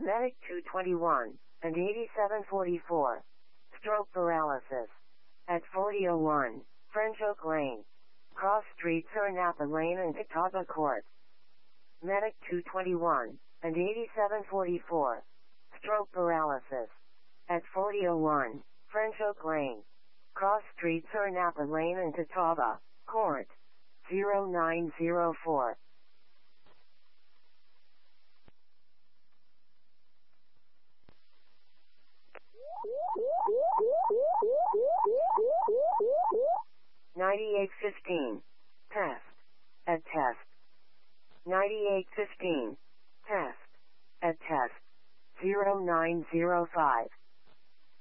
Medic 221 and 8744. Stroke paralysis. At 4001, French Oak Lane. Cross streets are Napa Lane and Catawba Court. Medic 221 and 8744. Stroke paralysis. At 4001, French Oak Lane. Cross streets are Napa Lane and Catawba Court. 0904. $98.15. Test. At test. $98.15. Test. At test. 0905.